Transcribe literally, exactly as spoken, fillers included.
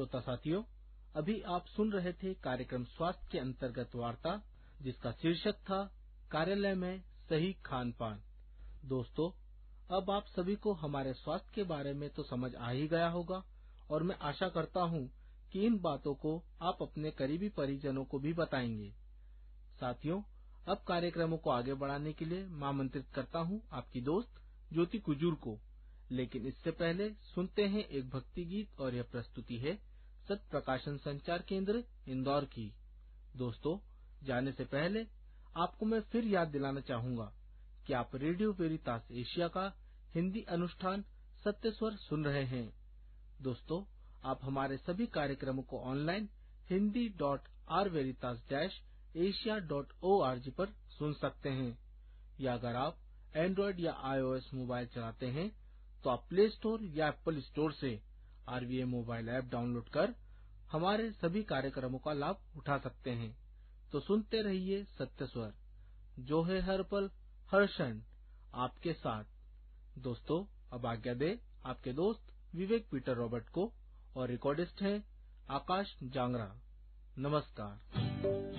श्रोता साथियों, अभी आप सुन रहे थे कार्यक्रम स्वास्थ्य के अंतर्गत वार्ता, जिसका शीर्षक था कार्यालय में सही खान पान। दोस्तों, अब आप सभी को हमारे स्वास्थ्य के बारे में तो समझ आ ही गया होगा और मैं आशा करता हूँ कि इन बातों को आप अपने करीबी परिजनों को भी बताएंगे। साथियों, अब कार्यक्रमों को आगे बढ़ाने के लिए मैं आमंत्रित करता हूँ आपकी दोस्त ज्योति कुजूर को। लेकिन इससे पहले सुनते हैं एक भक्ति गीत और यह प्रस्तुति है सत्य प्रकाशन संचार केंद्र इंदौर की। दोस्तों, जाने से पहले आपको मैं फिर याद दिलाना चाहूंगा कि आप रेडियो वेरितास एशिया का हिंदी अनुष्ठान सत्य स्वर सुन रहे हैं। दोस्तों, आप हमारे सभी कार्यक्रमों को online Hindi dot are वेरितास dash Asia dot O R G पर सुन सकते हैं, या अगर आप एंड्रॉइड या आईओएस मोबाइल चलाते हैं तो आप प्ले स्टोर या एप्पल स्टोर से आरवीए मोबाइल ऐप डाउनलोड कर हमारे सभी कार्यक्रमों का लाभ उठा सकते हैं। तो सुनते रहिए सत्य स्वर, जो है हर पल हर क्षण आपके साथ। दोस्तों, अब आज्ञा दे आपके दोस्त विवेक पीटर रॉबर्ट को, और रिकॉर्डिस्ट हैं आकाश जांगरा। नमस्कार।